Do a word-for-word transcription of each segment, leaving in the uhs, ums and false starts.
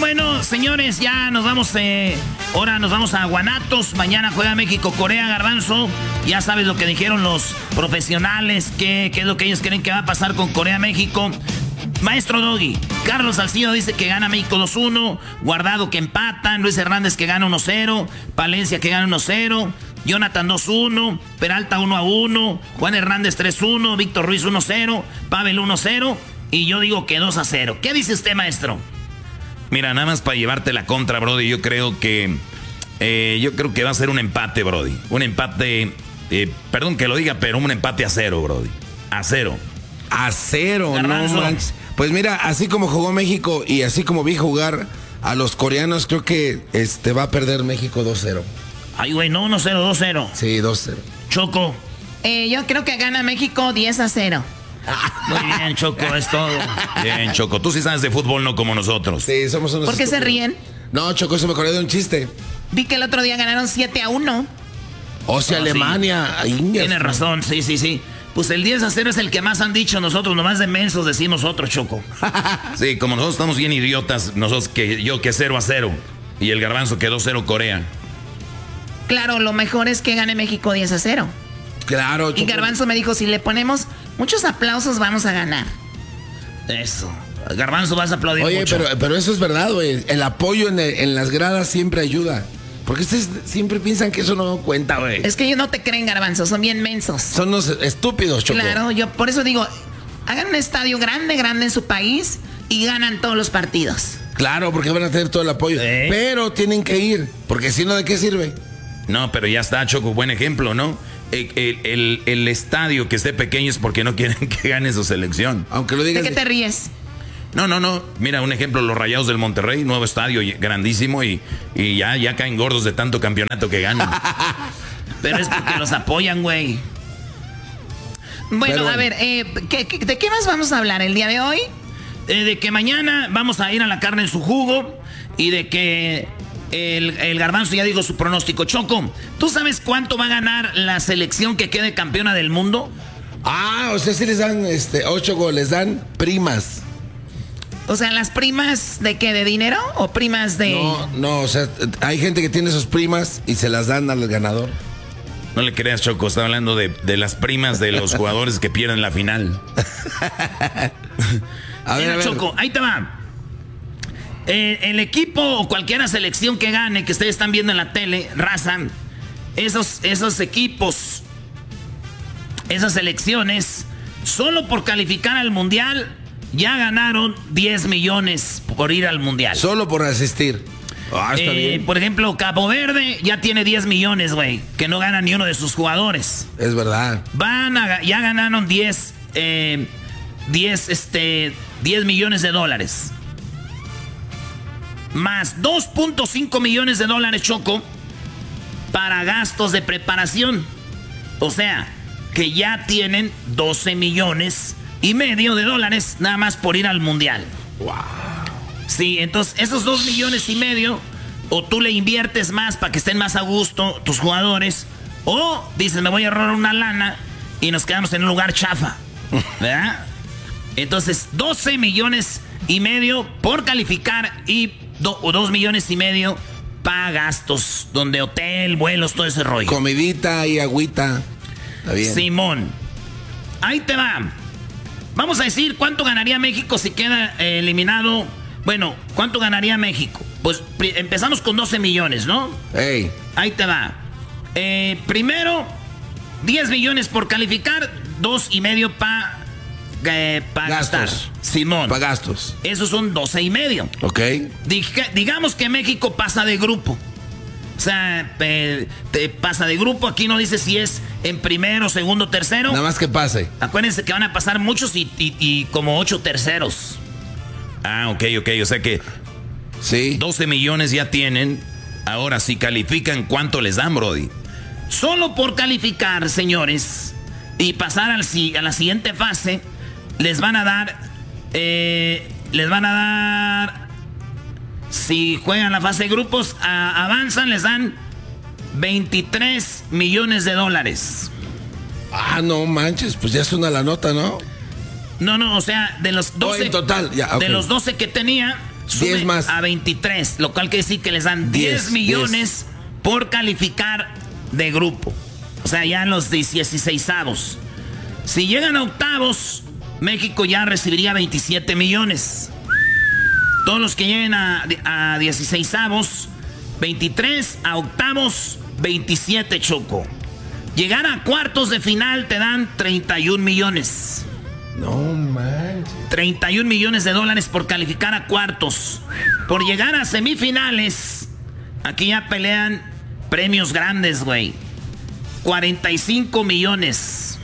Bueno, señores, ya nos vamos, eh, ahora nos vamos a Guanatos. Mañana juega México-Corea, Garbanzo. Ya sabes lo que dijeron los profesionales, qué, qué es lo que ellos creen que va a pasar con Corea-México. Maestro Doggy, Carlos Salcido dice que gana México dos uno, Guardado que empatan, Luis Hernández que gana uno cero, Palencia que gana uno cero, Jonathan dos uno, Peralta uno a uno, Juan Hernández tres uno, Víctor Ruiz uno cero, Pavel uno cero y yo digo que dos a cero. ¿Qué dice usted, maestro? Mira, nada más para llevarte la contra, Brody, yo creo que eh, yo creo que va a ser un empate, Brody. Un empate, eh, perdón que lo diga, pero un empate a cero, Brody. A cero. A cero, Garbanzo. no manches. Pues mira, así como jugó México y así como vi jugar a los coreanos, creo que este va a perder México dos cero. Ay, güey, no, uno cero, dos cero. Sí, dos cero. Choco. Eh, yo creo que gana México diez a cero. Muy bien, Choco, es todo. Bien, Choco, tú sí sabes de fútbol, no como nosotros. Sí, somos unos ¿Por qué se estúpidos. ríen? No, Choco, eso me acordé de un chiste. Vi que el otro día ganaron siete a uno. O sea, No, Alemania. sí. Ay, Tiene razón, sí, sí, sí. Pues el diez a cero es el que más han dicho nosotros, nomás de mensos decimos nosotros, Choco. Sí, como nosotros estamos bien idiotas, nosotros que yo que cero a cero y el Garbanzo que dos cero Corea. Claro, lo mejor es que gane México diez a cero. Claro, Y Choco. Garbanzo me dijo, si le ponemos muchos aplausos vamos a ganar. Eso. Garbanzo, vas a aplaudir Oye, mucho. pero, pero eso es verdad, güey. El apoyo en, el- en las gradas siempre ayuda. Porque ustedes siempre piensan que eso no cuenta, güey. Es que ellos no te creen, Garbanzo, son bien mensos. Son unos estúpidos, Choco. Claro, yo por eso digo, hagan un estadio grande, grande en su país y ganan todos los partidos. Claro, porque van a tener todo el apoyo. ¿Eh? Pero tienen que ir, porque si no, ¿de qué sirve? No, pero ya está, Choco, buen ejemplo, ¿no? El, el- el- el estadio que esté pequeño es porque no quieren que gane su selección. Aunque lo ¿De digas. qué te ríes? No, no, no. Mira, un ejemplo, los Rayados del Monterrey, nuevo estadio y- grandísimo y, y ya, ya caen gordos de tanto campeonato que ganan. Pero es porque los apoyan, güey. Bueno, Pero a bueno. ver, eh, ¿qué- qué- ¿de qué más vamos a hablar el día de hoy? Eh, de que mañana vamos a ir a la carne en su jugo y de que el, el Garbanzo ya dijo su pronóstico. Choco, ¿tú sabes cuánto va a ganar la selección que quede campeona del mundo? Ah, o sea, si les dan este, ocho goles, dan primas. O sea, ¿las primas de qué? ¿De dinero o primas de...? No, no, o sea, hay gente que tiene sus primas y se las dan al ganador. No le creas, Choco, está hablando de, de las primas de los jugadores que pierden la final. A ver, Mira, a ver. Choco, ahí te va. Eh, el equipo o cualquier selección que gane, que ustedes están viendo en la tele, raza, esos, esos equipos, esas selecciones, solo por calificar al mundial, ya ganaron diez millones por ir al mundial. Solo por asistir. Ah, está Eh, bien. por ejemplo, Cabo Verde ya tiene diez millones, güey, que no gana ni uno de sus jugadores. Es verdad. Van a, ya ganaron diez, eh, diez, este, diez millones de dólares. Más dos punto cinco millones de dólares, Choco, para gastos de preparación. O sea, que ya tienen doce millones y medio de dólares nada más por ir al mundial. Wow. Sí, entonces esos dos millones y medio, o tú le inviertes más para que estén más a gusto tus jugadores, o dices, me voy a ahorrar una lana y nos quedamos en un lugar chafa, ¿verdad? Entonces, doce millones y medio por calificar y do, o dos millones y medio para gastos, donde hotel, vuelos, todo ese rollo. Comidita y agüita. Está bien. Simón, ahí te va. Vamos a decir cuánto ganaría México si queda eh, eliminado. Bueno, ¿cuánto ganaría México? Pues pri- empezamos con doce millones, ¿no? Ey, Ahí te va. Eh, primero, diez millones por calificar, dos y medio para eh, pa gastar. Gastos. Simón. para gastos. Esos son doce y medio. Ok. Diga- digamos que México pasa de grupo. O sea, pe- te pasa de grupo. Aquí no dice si es en primero, segundo, tercero. Nada más que pase. Acuérdense que van a pasar muchos y, y- y como ocho terceros. Ah, ok, ok, o sea que Sí. doce millones ya tienen. Ahora, si califican, ¿cuánto les dan, Brody? Solo por calificar, señores, y pasar al, si- a la siguiente fase, les van a dar, eh, les van a dar, si juegan la fase de grupos, a- avanzan, les dan veintitrés millones de dólares. Ah, no manches, pues ya suena la nota, ¿no? No, no, o sea, de los doce, en total, ya, ok. de los doce que tenía, sube más. A veintitrés, lo cual quiere decir que les dan diez millones diez. Por calificar de grupo. O sea, ya en los dieciseisavos. Si llegan a octavos, México ya recibiría veintisiete millones. Todos los que lleguen a, a dieciseisavos, veintitrés, a octavos, veintisiete, Choco. Llegar a cuartos de final te dan treinta y un millones. No manches. treinta y un millones de dólares por calificar a cuartos. Por llegar a semifinales, aquí ya pelean premios grandes, güey. cuarenta y cinco millones.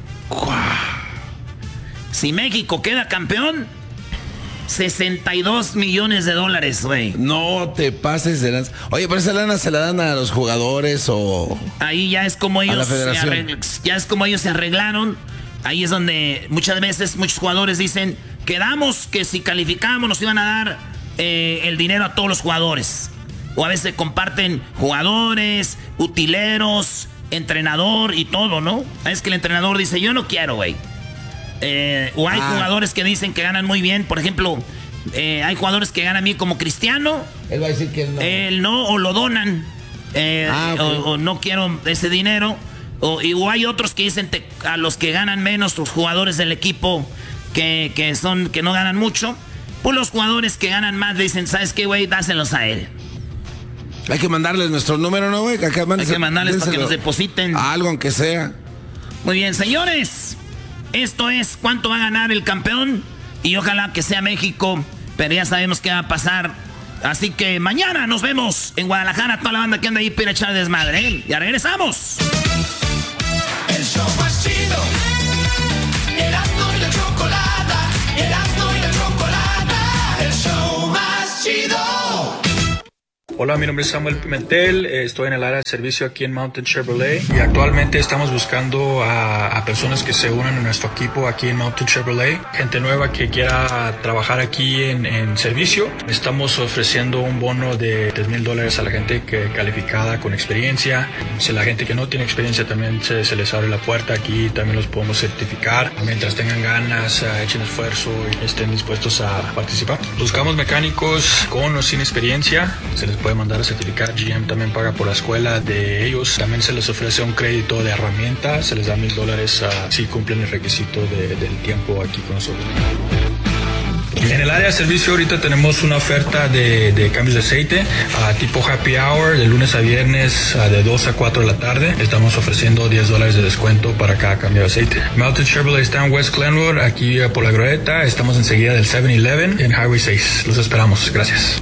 Si México queda campeón, sesenta y dos millones de dólares, güey. No te pases de lanza. Oye, pero esa lana se la dan a los jugadores o... Ahí ya es como ellos, a la federación. Se arregl- ya es como ellos se arreglaron. Ahí es donde muchas veces muchos jugadores dicen, quedamos que si calificamos nos iban a dar eh, el dinero a todos los jugadores. O a veces comparten jugadores, utileros, entrenador y todo, ¿no? Es que el entrenador dice, yo no quiero, güey. Eh, o hay ah. jugadores que dicen que ganan muy bien. Por ejemplo, eh, hay jugadores que ganan bien como Cristiano. Él va a decir que él no. Él no, o lo donan. Eh, ah, okay. o, o no quiero ese dinero. O, y, o hay otros que dicen te, a los que ganan menos, los jugadores del equipo que, que, son, que no ganan mucho. Pues los jugadores que ganan más dicen, ¿sabes qué, güey? Dáselos a él. Hay que mandarles nuestro número, ¿no, güey? Acá Hay que mandarles para que nos depositen. Algo, aunque sea. Muy bien, señores. Esto es cuánto va a ganar el campeón. Y ojalá que sea México. Pero ya sabemos qué va a pasar. Así que mañana nos vemos en Guadalajara. Toda la banda que anda ahí para echar desmadre, ¿eh? Ya regresamos. El show más chido. Erasmo y la chocolata. Erasmo y la chocolata. El show más chido. Hola, mi nombre es Samuel Pimentel, estoy en el área de servicio aquí en Mountain Chevrolet y actualmente estamos buscando a, a personas que se unan a nuestro equipo aquí en Mountain Chevrolet, gente nueva que quiera trabajar aquí en, en servicio. Estamos ofreciendo un bono de tres mil dólares a la gente que calificada con experiencia. Si la gente que no tiene experiencia también se, se les abre la puerta, aquí también los podemos certificar. Mientras tengan ganas, uh, echen esfuerzo y estén dispuestos a participar. Buscamos mecánicos con o sin experiencia, se les puede mandar a certificar. G M también paga por la escuela de ellos. También se les ofrece un crédito de herramienta. Se les da mil dólares uh, si cumplen el requisito de, del tiempo aquí con nosotros. En el área de servicio ahorita tenemos una oferta de, de cambios de aceite uh, tipo happy hour de lunes a viernes uh, de dos a cuatro de la tarde. Estamos ofreciendo diez dólares de descuento para cada cambio de aceite. Mountain Chevrolet está en West Glenwood, aquí uh, por la Glorieta. Estamos enseguida del seven eleven en Highway seis. Los esperamos. Gracias.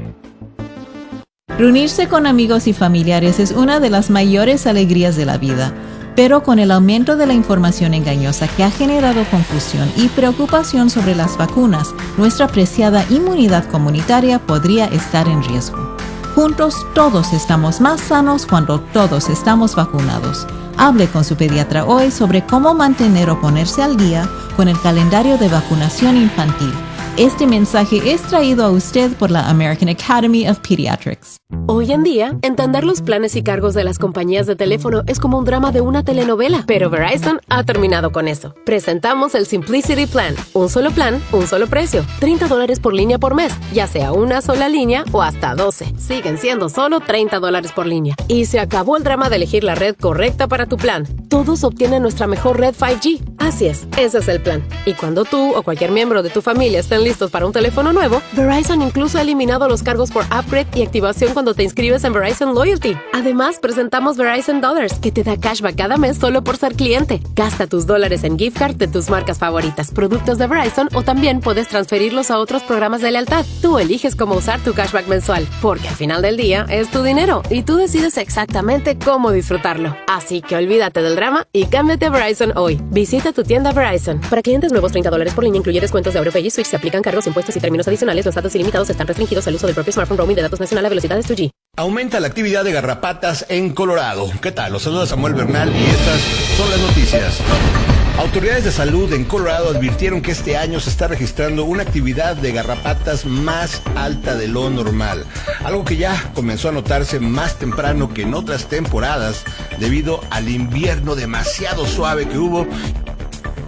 Reunirse con amigos y familiares es una de las mayores alegrías de la vida, pero con el aumento de la información engañosa que ha generado confusión y preocupación sobre las vacunas, nuestra preciada inmunidad comunitaria podría estar en riesgo. Juntos todos estamos más sanos cuando todos estamos vacunados. Hable con su pediatra hoy sobre cómo mantener o ponerse al día con el calendario de vacunación infantil. Este mensaje es traído a usted por la American Academy of Pediatrics. Hoy en día, entender los planes y cargos de las compañías de teléfono es como un drama de una telenovela, pero Verizon ha terminado con eso. Presentamos el Simplicity Plan. Un solo plan, un solo precio. treinta dólares por línea por mes, ya sea una sola línea o hasta doce. Siguen siendo solo treinta dólares por línea. Y se acabó el drama de elegir la red correcta para tu plan. Todos obtienen nuestra mejor red cinco G. Así es, ese es el plan. Y cuando tú o cualquier miembro de tu familia estén listos para un teléfono nuevo, Verizon incluso ha eliminado los cargos por upgrade y activación cuando te inscribes en Verizon Loyalty. Además, presentamos Verizon Dollars, que te da cashback cada mes solo por ser cliente. Gasta tus dólares en gift card de tus marcas favoritas, productos de Verizon, o también puedes transferirlos a otros programas de lealtad. Tú eliges cómo usar tu cashback mensual, porque al final del día es tu dinero y tú decides exactamente cómo disfrutarlo. Así que olvídate del drama y cámbiate a Verizon hoy. Visita tu tienda Verizon. Para clientes nuevos, treinta dólares por línea incluye descuentos de AutoPay y Switch. Se aplican cargos, impuestos y términos adicionales. Los datos ilimitados están restringidos al uso del propio smartphone. Roaming de datos nacional a velocidades dos G. Aumenta la actividad de garrapatas en Colorado. ¿Qué tal? Los saluda Samuel Bernal y estas son las noticias. Autoridades de salud en Colorado advirtieron que este año se está registrando una actividad de garrapatas más alta de lo normal, algo que ya comenzó a notarse más temprano que en otras temporadas debido al invierno demasiado suave que hubo.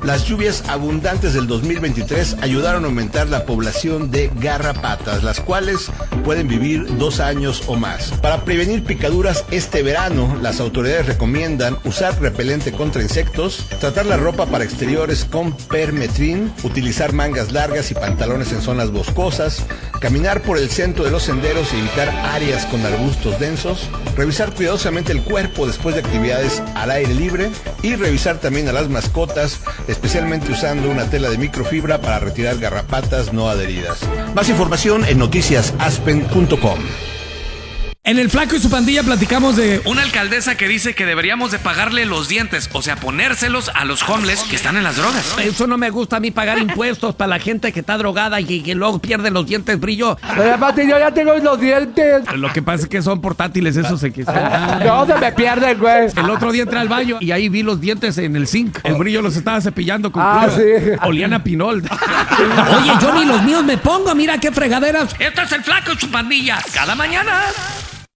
Las lluvias abundantes del dos mil veintitrés ayudaron a aumentar la población de garrapatas, las cuales pueden vivir dos años o más. Para prevenir picaduras este verano, las autoridades recomiendan usar repelente contra insectos, tratar la ropa para exteriores con permetrin, utilizar mangas largas y pantalones en zonas boscosas, caminar por el centro de los senderos y evitar áreas con arbustos densos, revisar cuidadosamente el cuerpo después de actividades al aire libre y revisar también a las mascotas, especialmente usando una tela de microfibra para retirar garrapatas no adheridas. Más información en noticias aspen punto com. En el Flaco y su pandilla platicamos de una alcaldesa que dice que deberíamos de pagarle los dientes, o sea, ponérselos a los homeless que están en las drogas. Eso no me gusta a mí, pagar impuestos para la gente que está drogada y que luego pierde los dientes, brillo. Pero aparte yo ya tengo los dientes. Lo que pasa es que son portátiles, esos se quitan. No, se me pierden, güey. El otro día entré al baño y ahí vi los dientes en el zinc. El brillo los estaba cepillando con Ah, cloro. sí. Olían a pinol. Oye, yo ni los míos me pongo, mira qué fregaderas. Este es el Flaco y su pandilla. Cada mañana.